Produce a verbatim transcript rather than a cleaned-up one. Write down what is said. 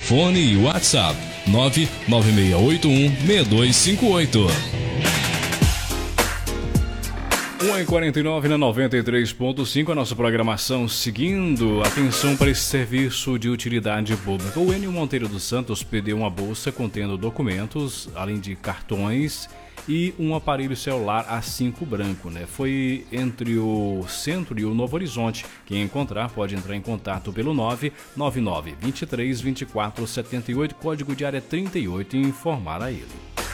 Fone e WhatsApp nove nove seis oito um seis dois cinco oito. uma e quarenta e nove na noventa e três ponto cinco, a nossa programação seguindo. Atenção para esse serviço de utilidade pública. O Enio Monteiro dos Santos pediu uma bolsa contendo documentos, além de cartões e um aparelho celular A cinco branco, né? Foi entre o Centro e o Novo Horizonte. Quem encontrar pode entrar em contato pelo nove nove nove, dois três, dois quatro sete oito, código de área trinta e oito, e informar a ele.